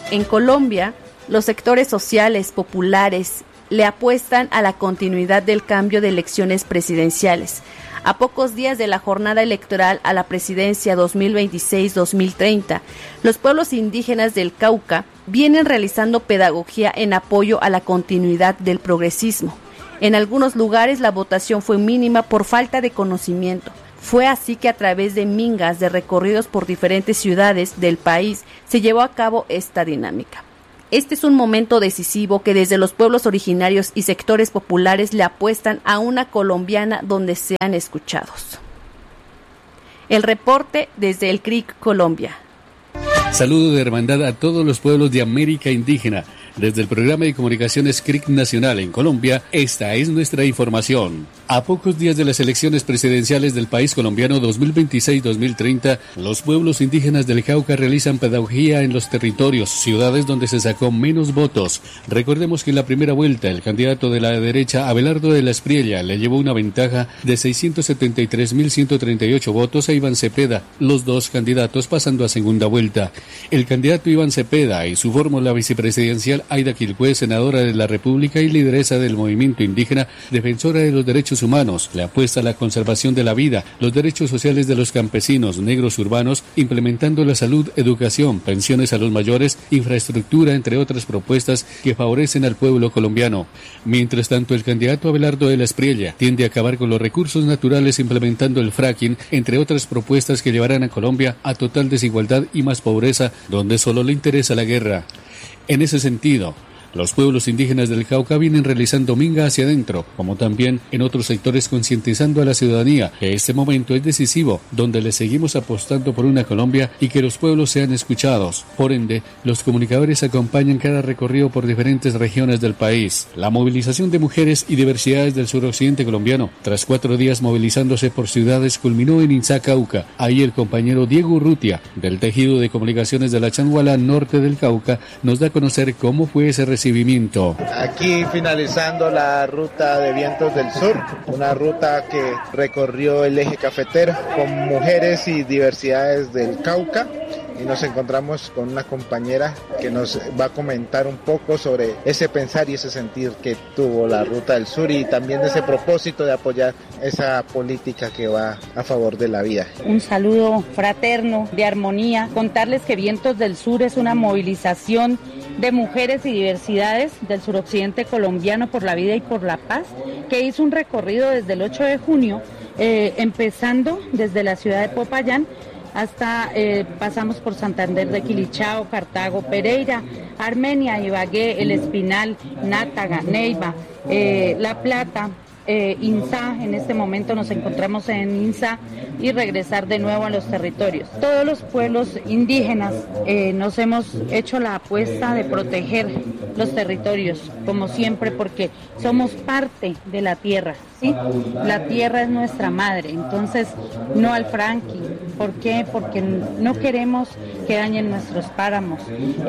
En Colombia, los sectores sociales, populares, le apuestan a la continuidad del cambio de elecciones presidenciales. A pocos días de la jornada electoral a la presidencia 2026-2030, los pueblos indígenas del Cauca vienen realizando pedagogía en apoyo a la continuidad del progresismo. En algunos lugares la votación fue mínima por falta de conocimiento. Fue así que a través de mingas de recorridos por diferentes ciudades del país se llevó a cabo esta dinámica. Este es un momento decisivo que desde los pueblos originarios y sectores populares le apuestan a una colombiana donde sean escuchados. El reporte desde el CRIC Colombia. Saludo de hermandad a todos los pueblos de América Indígena. Desde el programa de comunicaciones CRIC Nacional en Colombia, esta es nuestra información. A pocos días de las elecciones presidenciales del país colombiano 2026-2030, los pueblos indígenas del Cauca realizan pedagogía en los territorios, ciudades donde se sacó menos votos. Recordemos que en la primera vuelta, el candidato de la derecha, Abelardo de la Espriella, le llevó una ventaja de 673.138 votos a Iván Cepeda, los dos candidatos pasando a segunda vuelta. El candidato Iván Cepeda y su fórmula vicepresidencial Aida Quilpué, senadora de la República y lideresa del movimiento indígena, defensora de los derechos humanos, le apuesta a la conservación de la vida, los derechos sociales de los campesinos, negros urbanos, implementando la salud, educación, pensiones a los mayores, infraestructura, entre otras propuestas que favorecen al pueblo colombiano. Mientras tanto, el candidato Abelardo de la Espriella tiende a acabar con los recursos naturales implementando el fracking, entre otras propuestas que llevarán a Colombia a total desigualdad y más pobreza, donde solo le interesa la guerra. En ese sentido, los pueblos indígenas del Cauca vienen realizando minga hacia adentro, como también en otros sectores concientizando a la ciudadanía que este momento es decisivo, donde le seguimos apostando por una Colombia y que los pueblos sean escuchados. Por ende, los comunicadores acompañan cada recorrido por diferentes regiones del país. La movilización de mujeres y diversidades del suroccidente colombiano, tras 4 días movilizándose por ciudades, culminó en Inzá, Cauca. Ahí el compañero Diego Urrutia, del Tejido de Comunicaciones de la Changuala Norte del Cauca, nos da a conocer cómo fue ese recibimiento. Aquí finalizando la ruta de Vientos del Sur, una ruta que recorrió el eje cafetero con mujeres y diversidades del Cauca, y nos encontramos con una compañera que nos va a comentar un poco sobre ese pensar y ese sentir que tuvo la Ruta del Sur y también ese propósito de apoyar esa política que va a favor de la vida. Un saludo fraterno, de armonía, contarles que Vientos del Sur es una movilización de mujeres y diversidades del suroccidente colombiano por la vida y por la paz, que hizo un recorrido desde el 8 de junio, empezando desde la ciudad de Popayán, hasta pasamos por Santander de Quilichao, Cartago, Pereira, Armenia, Ibagué, El Espinal, Nátaga, Neiva, La Plata, Inzá. En este momento nos encontramos en Inzá y regresar de nuevo a los territorios. Todos los pueblos indígenas nos hemos hecho la apuesta de proteger los territorios, como siempre, porque somos parte de la tierra, ¿sí? La tierra es nuestra madre, entonces no al fracking. ¿Por qué? Porque no queremos que dañen nuestros páramos.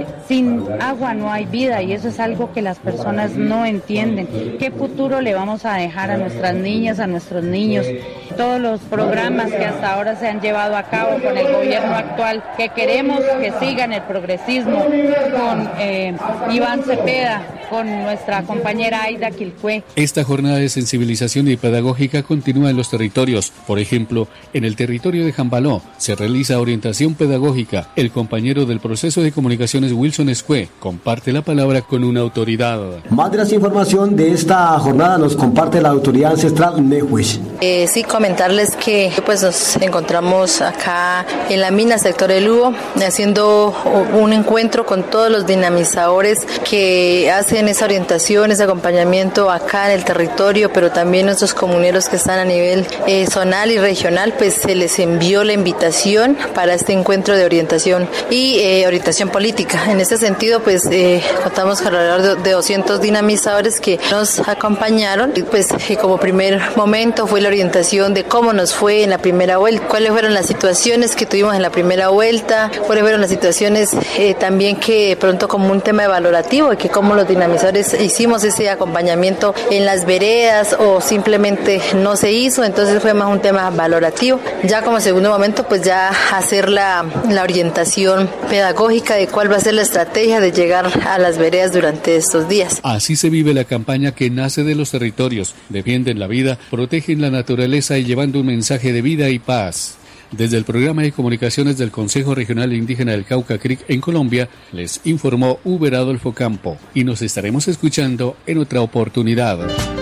Sin agua no hay vida y eso es algo que las personas no entienden. ¿Qué futuro le vamos a dejar a nuestras niñas, a nuestros niños? Todos los programas que hasta ahora se han llevado a cabo con el gobierno actual, que queremos que sigan el progresismo con Iván Cepeda, con nuestra compañera Aida Quilpué. Esta jornada de sensibilización y pedagógica continúa en los territorios. Por ejemplo, en el territorio de Jambaló se realiza orientación pedagógica. El compañero del proceso de comunicaciones, Wilson Escué, comparte la palabra con una autoridad. Más de la información de esta jornada nos comparte la autoridad ancestral Nehuish. Sí, comentarles que pues nos encontramos acá en la mina sector del Lugo haciendo un encuentro con todos los dinamizadores que hacen esa orientación, ese acompañamiento acá en el territorio, pero también nuestros comuneros que están a nivel zonal y regional, pues se les envió la invitación para este encuentro de orientación y orientación política. En este sentido, pues contamos con alrededor de 200 dinamizadores que nos acompañaron y pues como primer momento fue la orientación de cómo nos fue en la primera vuelta, cuáles fueron las situaciones que tuvimos en la primera vuelta, cuáles fueron las situaciones también que pronto como un tema evaluativo, que cómo los dinamizadores hicimos ese acompañamiento en las veredas o simplemente no se hizo, entonces fue más un tema valorativo. Ya como segundo momento, pues ya hacer la orientación orientación pedagógica de cuál va a ser la estrategia de llegar a las veredas durante estos días. Así se vive la campaña que nace de los territorios, defienden la vida, protegen la naturaleza y llevando un mensaje de vida y paz. Desde el programa de comunicaciones del Consejo Regional Indígena del Cauca CRIC en Colombia, les informó Uber Adolfo Campo y nos estaremos escuchando en otra oportunidad.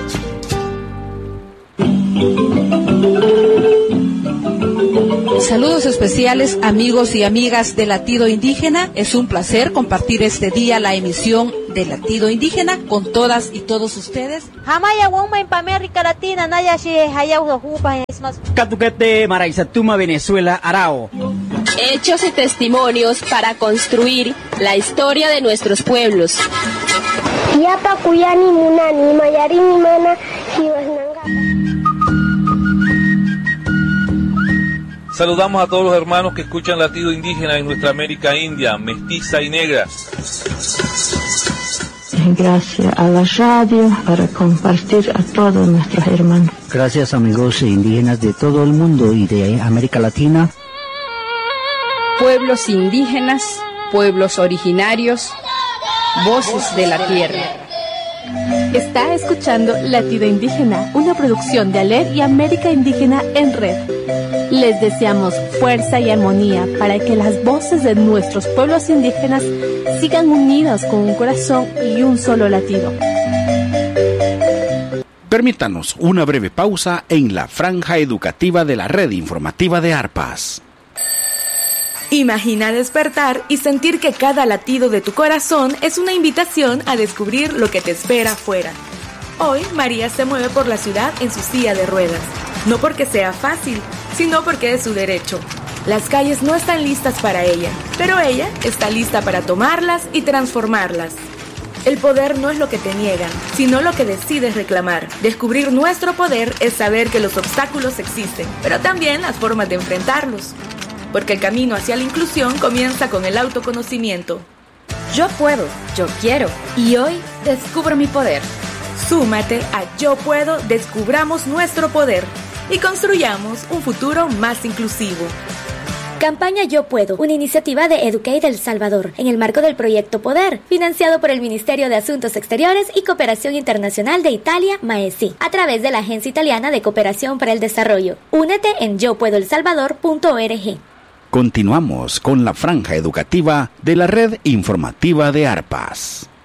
Saludos especiales amigos y amigas de Latido Indígena. Es un placer compartir este día la emisión de Latido Indígena con todas y todos ustedes. Catuquete, Maraizatuma, Venezuela, Arao. Hechos y testimonios para construir la historia de nuestros pueblos. Saludamos a todos los hermanos que escuchan Latido Indígena en nuestra América India, mestiza y negra. Gracias a la radio para compartir a todos nuestros hermanos. Gracias amigos indígenas de todo el mundo y de América Latina. Pueblos indígenas, pueblos originarios, voces de la tierra. Está escuchando Latido Indígena, una producción de ALER y América Indígena en Red. Les deseamos fuerza y armonía para que las voces de nuestros pueblos indígenas sigan unidas con un corazón y un solo latido. Permítanos una breve pausa en la franja educativa de la red informativa de ARPAS. Imagina despertar y sentir que cada latido de tu corazón es una invitación a descubrir lo que te espera afuera. Hoy, María se mueve por la ciudad en su silla de ruedas. No porque sea fácil, sino porque es su derecho. Las calles no están listas para ella, pero ella está lista para tomarlas y transformarlas. El poder no es lo que te niegan, sino lo que decides reclamar. Descubrir nuestro poder es saber que los obstáculos existen, pero también las formas de enfrentarlos. Porque el camino hacia la inclusión comienza con el autoconocimiento. Yo puedo, yo quiero, y hoy descubro mi poder. Súmate a Yo Puedo, descubramos nuestro poder y construyamos un futuro más inclusivo. Campaña Yo Puedo, una iniciativa de Educate El Salvador, en el marco del proyecto Poder, financiado por el Ministerio de Asuntos Exteriores y Cooperación Internacional de Italia, MAESI, a través de la Agencia Italiana de Cooperación para el Desarrollo. Únete en yopuedoelsalvador.org. Continuamos con la franja educativa de la red informativa de ARPAS.